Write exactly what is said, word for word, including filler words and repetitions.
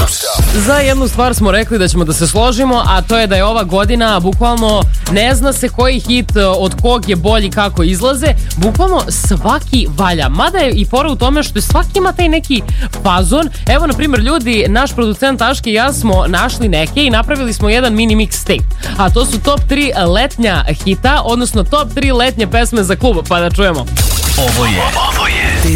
Za jednu stvar smo rekli da ćemo da se složimo, a to je da je ova godina bukvalno ne zna se koji hit od kog je bolji kako izlaze, bukvalno svaki valja. Mada je i fora u tome što svaki ima taj neki fazon. Evo, na primjer, ljudi, naš producent Taške i ja smo našli neke i napravili smo jedan mini mixtape. A to su top tri letnja hita, odnosno top tri letnje pesme za klub, pa da čujemo. Ovo je, ovo je